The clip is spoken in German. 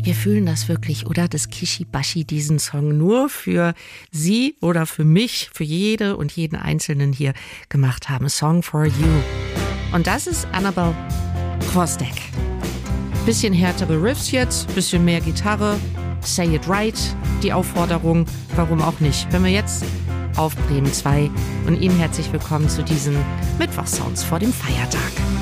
Wir fühlen das wirklich, oder? Dass Kishi-Bashi diesen Song nur für Sie oder für mich, für jede und jeden Einzelnen hier gemacht haben. A Song for You. Und das ist Annabel Kwastek. Bisschen härtere Riffs jetzt, bisschen mehr Gitarre. Say it right, die Aufforderung, warum auch nicht. Hören wir jetzt auf Bremen 2 und Ihnen herzlich willkommen zu diesen Mittwochsounds vor dem Feiertag.